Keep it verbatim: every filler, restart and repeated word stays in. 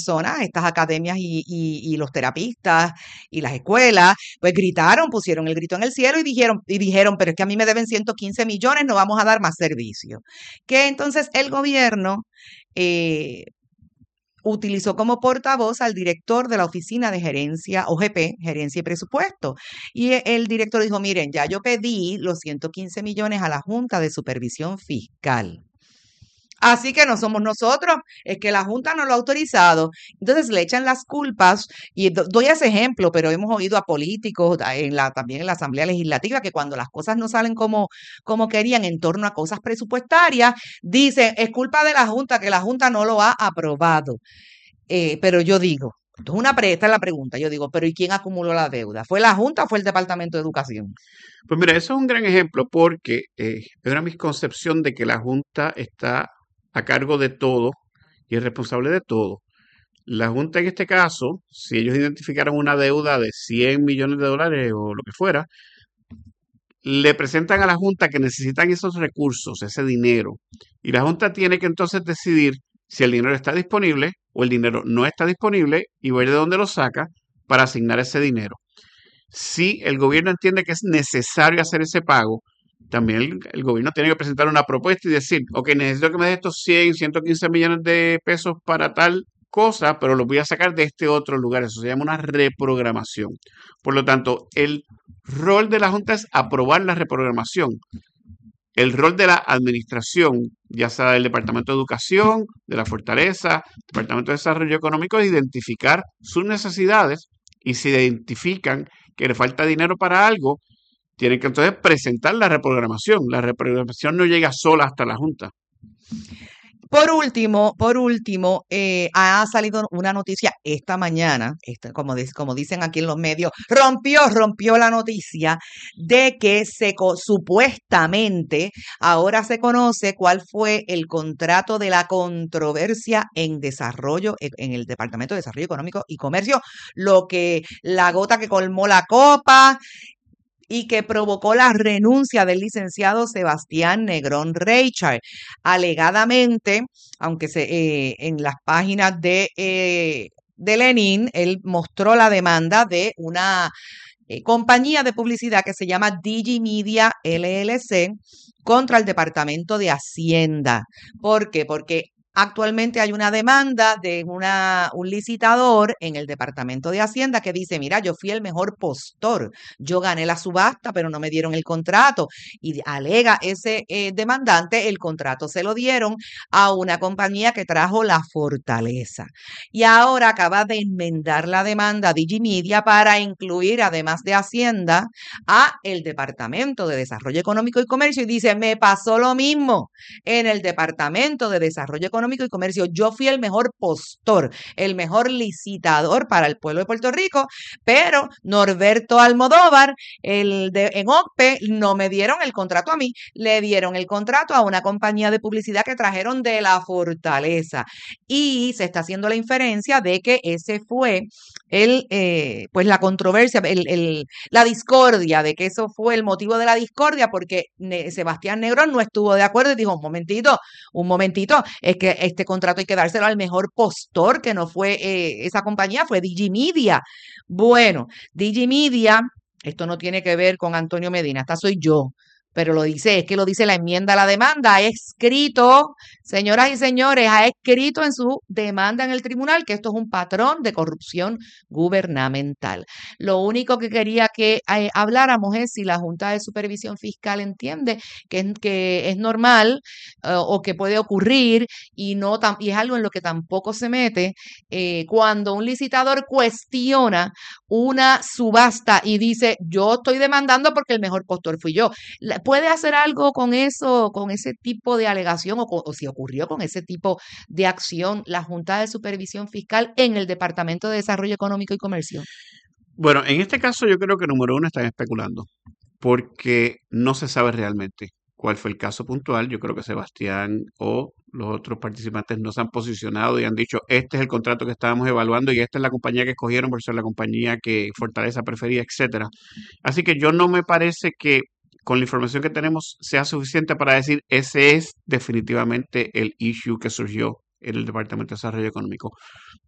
personas, estas academias y, y, y los terapistas y las escuelas, pues gritaron, pusieron el grito en el cielo y dijeron, y dijeron, pero es que a mí me deben ciento quince millones, no vamos a dar más servicio. Que entonces el gobierno eh, utilizó como portavoz al director de la Oficina de Gerencia, O G P, Gerencia y Presupuesto. Y el director dijo, miren, ya yo pedí los ciento quince millones a la Junta de Supervisión Fiscal. Así que no somos nosotros, es que la Junta no lo ha autorizado. Entonces le echan las culpas, y do- doy ese ejemplo, pero hemos oído a políticos en la, también en la Asamblea Legislativa que cuando las cosas no salen como, como querían en torno a cosas presupuestarias, dicen, es culpa de la Junta, que la Junta no lo ha aprobado. Eh, pero yo digo, esto es una pre, esta es la pregunta, yo digo, pero ¿y quién acumuló la deuda? ¿Fue la Junta o fue el Departamento de Educación? Pues mira, eso es un gran ejemplo porque eh, es una misconcepción de que la Junta está a cargo de todo y es responsable de todo. La Junta en este caso, si ellos identificaron una deuda de cien millones de dólares o lo que fuera, le presentan a la Junta que necesitan esos recursos, ese dinero. Y la Junta tiene que entonces decidir si el dinero está disponible o el dinero no está disponible y ver de dónde lo saca para asignar ese dinero. Si el gobierno entiende que es necesario hacer ese pago, también el, el gobierno tiene que presentar una propuesta y decir, ok, necesito que me des estos cien, ciento quince millones de pesos para tal cosa, pero los voy a sacar de este otro lugar. Eso se llama una reprogramación. Por lo tanto, el rol de la Junta es aprobar la reprogramación. El rol de la administración, ya sea del Departamento de Educación, de la Fortaleza, Departamento de Desarrollo Económico, es identificar sus necesidades y si identifican que le falta dinero para algo, tienen que entonces presentar la reprogramación. La reprogramación no llega sola hasta la Junta. Por último, por último, eh, ha salido una noticia esta mañana, esta, como, dic- como dicen aquí en los medios, rompió, rompió la noticia de que se co- supuestamente ahora se conoce cuál fue el contrato de la controversia en desarrollo, e- en el Departamento de Desarrollo Económico y Comercio, lo que la gota que colmó la copa y que provocó la renuncia del licenciado Sebastián Negrón Reichard. Alegadamente, aunque se, eh, en las páginas de, eh, de Lenin, él mostró la demanda de una eh, compañía de publicidad que se llama Digimedia L L C contra el Departamento de Hacienda. ¿Por qué? Porque actualmente hay una demanda de una, un licitador en el Departamento de Hacienda que dice, mira, yo fui el mejor postor, yo gané la subasta, pero no me dieron el contrato. Y alega ese eh, demandante, el contrato se lo dieron a una compañía que trajo la fortaleza. Y ahora acaba de enmendar la demanda Digimedia para incluir, además de Hacienda, a el Departamento de Desarrollo Económico y Comercio y dice, me pasó lo mismo en el Departamento de Desarrollo Económico y Comercio. Yo fui el mejor postor, el mejor licitador para el pueblo de Puerto Rico, pero Norberto Almodóvar, el de, en O C P E, no me dieron el contrato a mí, le dieron el contrato a una compañía de publicidad que trajeron de la fortaleza. Y se está haciendo la inferencia de que ese fue el, eh, pues la controversia, el, el, la discordia, de que eso fue el motivo de la discordia, porque ne Sebastián Negrón no estuvo de acuerdo y dijo, un momentito, un momentito, es que este contrato hay que dárselo al mejor postor, que no fue eh, esa compañía, fue Digimedia. Bueno, Digimedia, esto no tiene que ver con Antonio Medina, esta soy yo, pero lo dice, es que lo dice la enmienda a la demanda, ha escrito, señoras y señores, ha escrito en su demanda en el tribunal que esto es un patrón de corrupción gubernamental. Lo único que quería que eh, habláramos es si la Junta de Supervisión Fiscal entiende que, que es normal eh, o que puede ocurrir y, no tam, y es algo en lo que tampoco se mete eh, cuando un licitador cuestiona una subasta y dice, yo estoy demandando porque el mejor postor fui yo. ¿Puede hacer algo con eso, con ese tipo de alegación o, o si ocurrió con ese tipo de acción la Junta de Supervisión Fiscal en el Departamento de Desarrollo Económico y Comercio? Bueno, en este caso yo creo que número uno están especulando porque no se sabe realmente cuál fue el caso puntual. Yo creo que Sebastián o los otros participantes no se han posicionado y han dicho, este es el contrato que estábamos evaluando y esta es la compañía que escogieron por ser la compañía que Fortaleza prefería, etcétera. Así que yo no me parece que con la información que tenemos sea suficiente para decir ese es definitivamente el issue que surgió en el Departamento de Desarrollo Económico.